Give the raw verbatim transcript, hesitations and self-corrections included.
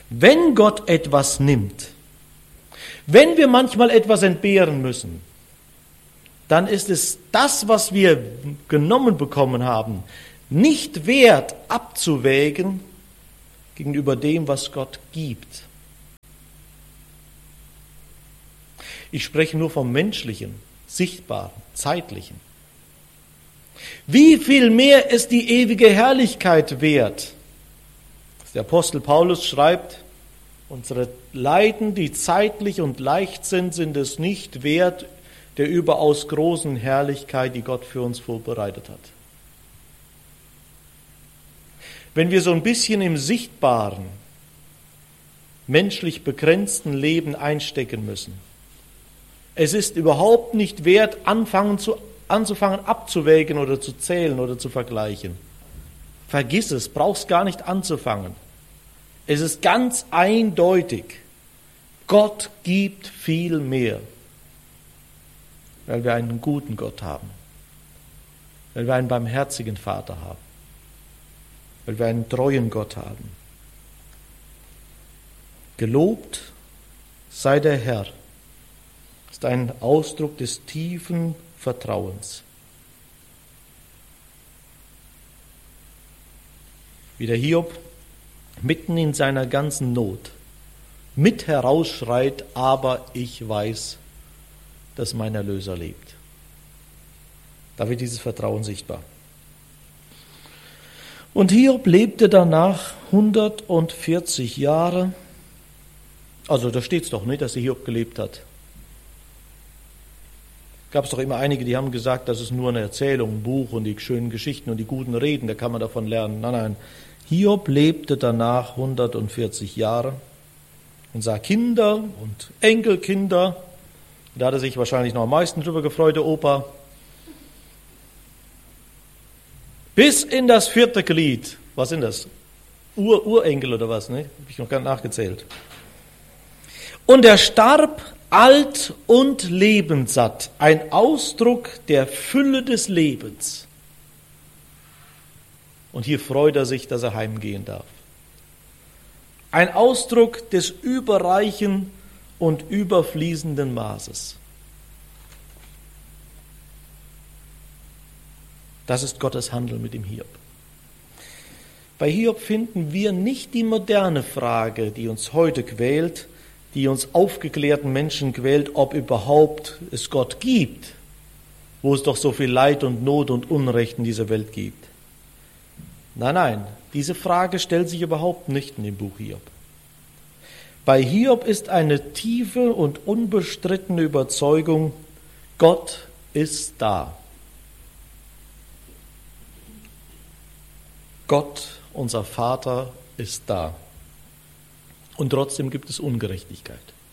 Wenn Gott etwas nimmt, wenn wir manchmal etwas entbehren müssen, dann ist es das, was wir genommen bekommen haben, nicht wert abzuwägen gegenüber dem, was Gott gibt. Ich spreche nur vom Menschlichen, Sichtbaren, Zeitlichen. Wie viel mehr ist die ewige Herrlichkeit wert? Der Apostel Paulus schreibt, unsere Leiden, die zeitlich und leicht sind, sind es nicht wert der überaus großen Herrlichkeit, die Gott für uns vorbereitet hat. Wenn wir so ein bisschen im sichtbaren, menschlich begrenzten Leben einstecken müssen, es ist überhaupt nicht wert, anfangen zu, anzufangen abzuwägen oder zu zählen oder zu vergleichen. Vergiss es, brauchst gar nicht anzufangen. Es ist ganz eindeutig, Gott gibt viel mehr, weil wir einen guten Gott haben, weil wir einen barmherzigen Vater haben, weil wir einen treuen Gott haben. Gelobt sei der Herr, ist ein Ausdruck des tiefen Vertrauens. Wie der Hiob mitten in seiner ganzen Not mit herausschreit, aber ich weiß, dass mein Erlöser lebt. Da wird dieses Vertrauen sichtbar. Und Hiob lebte danach hundertvierzig Jahre. Also da steht es doch nicht, dass der Hiob gelebt hat. Gab es doch immer einige, die haben gesagt, das ist nur eine Erzählung, ein Buch und die schönen Geschichten und die guten Reden, da kann man davon lernen. Nein, nein. Hiob lebte danach hundertvierzig Jahre und sah Kinder und Enkelkinder. Da hat er sich wahrscheinlich noch am meisten drüber gefreut, der Opa. Bis in das vierte Glied. Was sind das? Ur, Urenkel oder was? Ne? Habe ich noch gar nicht nachgezählt. Und er starb alt und lebenssatt. Ein Ausdruck der Fülle des Lebens. Und hier freut er sich, dass er heimgehen darf. Ein Ausdruck des überreichen und überfließenden Maßes. Das ist Gottes Handeln mit dem Hiob. Bei Hiob finden wir nicht die moderne Frage, die uns heute quält, die uns aufgeklärten Menschen quält, ob überhaupt es Gott gibt, wo es doch so viel Leid und Not und Unrecht in dieser Welt gibt. Nein, nein, diese Frage stellt sich überhaupt nicht in dem Buch Hiob. Bei Hiob ist eine tiefe und unbestrittene Überzeugung, Gott ist da. Gott, unser Vater, ist da. Und trotzdem gibt es Ungerechtigkeit.